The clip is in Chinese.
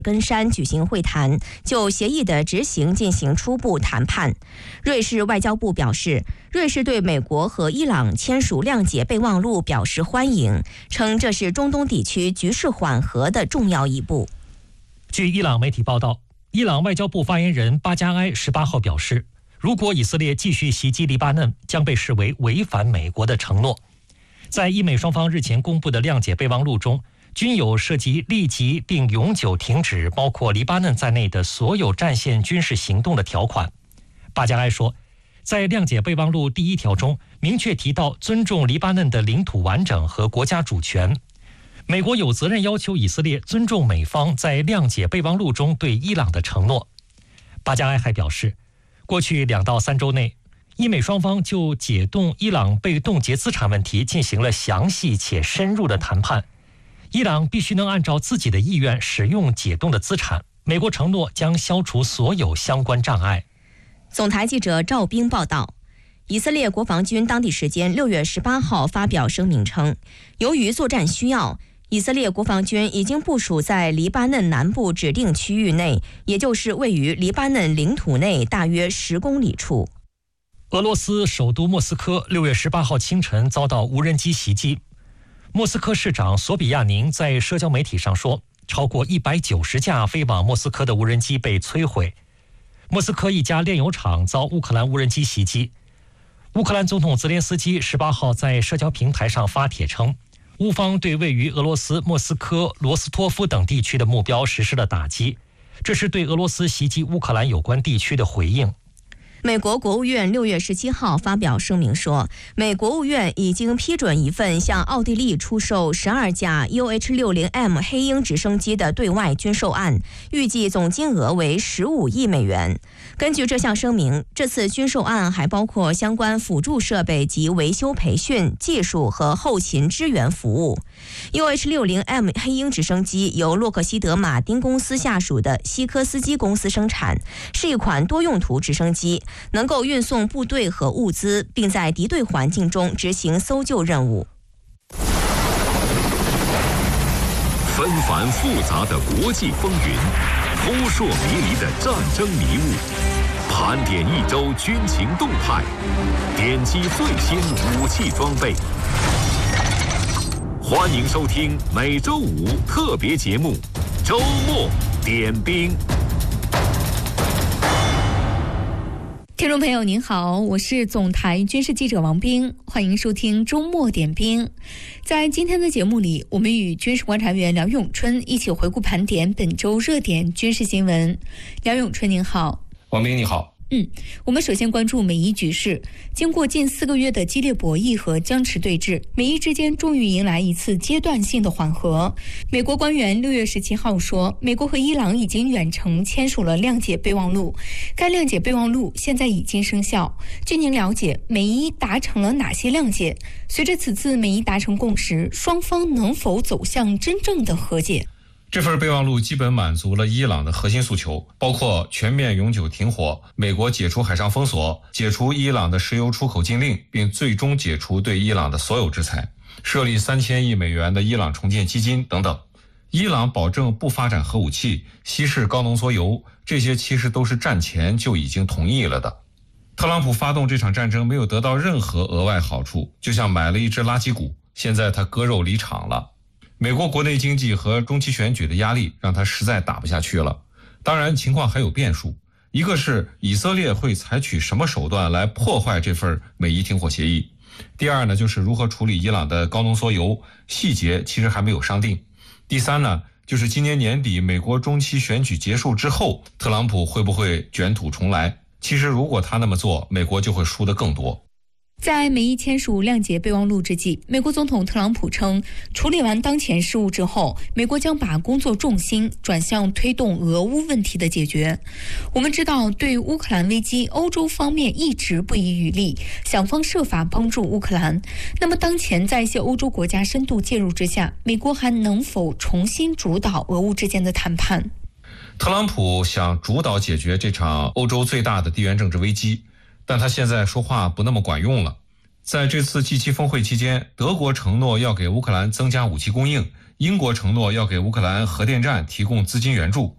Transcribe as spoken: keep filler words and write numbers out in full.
根山举行会谈，就协议的执行进行初步谈判。瑞士外交部表示，瑞士对美国和伊朗签署谅解备忘录表示欢迎，称这是中东地区局势缓和的重要一步。 据伊朗媒体报道，伊朗外交部发言人巴加埃十八号表示，如果以色列继续袭击黎巴嫩，将被视为违反美国的承诺。在伊美双方日前公布的谅解备忘录中，均有涉及立即并永久停止包括黎巴嫩在内的所有战线军事行动的条款。巴加埃说，在谅解备忘录第一条中明确提到尊重黎巴嫩的领土完整和国家主权。美国有责任要求以色列尊重美方在谅解备忘录中对伊朗的承诺。巴加埃还表示，过去两到三周内，伊美双方就解冻伊朗被冻结资产问题进行了详细且深入的谈判。伊朗必须能按照自己的意愿使用解冻的资产，美国承诺将消除所有相关障碍。 总台记者赵冰报道，以色列国防军当地时间六月十八号发表声明称，由于作战需要，以色列国防军已经部署在黎巴嫩南部指定区域内，也就是位于黎巴嫩领土内大约十公里处。 俄罗斯首都莫斯科六月十八号清晨遭到无人机袭击。莫斯科市长索比亚宁在社交媒体上说，超过一百九十架飞往莫斯科的无人机被摧毁。莫斯科一家炼油厂遭乌克兰无人机袭击。乌克兰总统泽连斯基十八号在社交平台上发帖称，乌方对位于俄罗斯莫斯科、罗斯托夫等地区的目标实施了打击，这是对俄罗斯袭击乌克兰有关地区的回应。 美国国务院六月十七号发表声明说，美国务院已经批准一份向奥地利出售十二架 U H 六十 M 黑鹰直升机的对外军售案，预计总金额为十五亿美元。根据这项声明，这次军售案还包括相关辅助设备及维修培训、技术和后勤支援服务。U H 六十 M 黑鹰直升机由洛克希德马丁公司下属的西科斯基公司生产，是一款多用途直升机，能够运送部队和物资，并在敌对环境中执行搜救任务。 纷繁复杂的国际风云，扑朔迷离的战争迷雾，盘点一周军情动态，点击最新武器装备。欢迎收听每周五特别节目《周末点兵》。 听众朋友您好，我是总台军事记者王冰，欢迎收听周末点兵。在今天的节目里，我们与军事观察员梁永春一起回顾盘点本周热点军事新闻。梁永春您好。 王冰你好。 嗯，我们首先关注美伊局势。经过近四个月的激烈博弈和僵持对峙，美伊之间终于迎来一次阶段性的缓和。美国官员六月十七号说，美国和伊朗已经远程签署了谅解备忘录，该谅解备忘录现在已经生效。据您了解，美伊达成了哪些谅解？随着此次美伊达成共识，双方能否走向真正的和解？ 这份备忘录基本满足了伊朗的核心诉求，包括全面永久停火、美国解除海上封锁、解除伊朗的石油出口禁令，并最终解除对伊朗的所有制裁，设立三千亿美元的伊朗重建基金等等。伊朗保证不发展核武器、稀释高浓缩铀，这些其实都是战前就已经同意了的。特朗普发动这场战争没有得到任何额外好处，就像买了一只垃圾股，现在他割肉离场了。美国国内经济和中期选举的压力让他实在打不下去了。当然情况还有变数，一个是以色列会采取什么手段来破坏这份美伊停火协议，第二呢，就是如何处理伊朗的高浓缩铀，细节其实还没有商定。第三呢，就是今年年底美国中期选举结束之后，特朗普会不会卷土重来。其实如果他那么做，美国就会输得更多。 在美伊签署谅解备忘录之际，美国总统特朗普称，处理完当前事务之后，美国将把工作重心转向推动俄乌问题的解决。我们知道，对乌克兰危机，欧洲方面一直不遗余力，想方设法帮助乌克兰。那么当前在一些欧洲国家深度介入之下，美国还能否重新主导俄乌之间的谈判？ 特朗普想主导解决这场欧洲最大的地缘政治危机，但他现在说话不那么管用了。在这次 G 七 峰会期间，德国承诺要给乌克兰增加武器供应，英国承诺要给乌克兰核电站提供资金援助。